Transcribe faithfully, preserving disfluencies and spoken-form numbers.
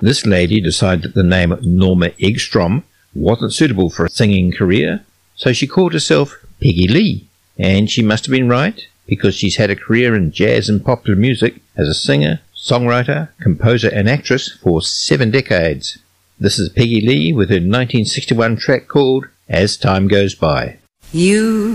This lady decided that the name Norma Eggstrom wasn't suitable for a singing career, so she called herself Peggy Lee. And she must have been right, because she's had a career in jazz and popular music as a singer, songwriter, composer and actress for seven decades. This is Peggy Lee with her nineteen sixty-one track called As Time Goes By. You